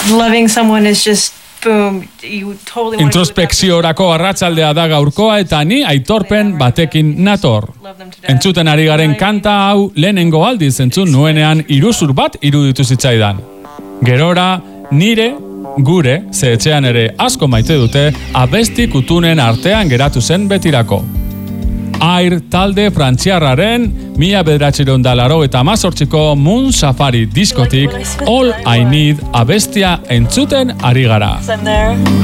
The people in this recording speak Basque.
loving someone is just boom, you totally want Introspekziorako arratsaldea da gaurkoa eta ni aitorpen batekin nator. Entzuten ari garen kanta hau lehenengo aldiz entzun nuenean iruzur bat iruditu zitzaidan. Gerora nire, gure, ze etxean ere asko maite dute, abesti kutunen artean geratu zen betirako. Air talde frantziarraren 1988ko Moon Safari diskotik All I Need abestia entzuten ari gara.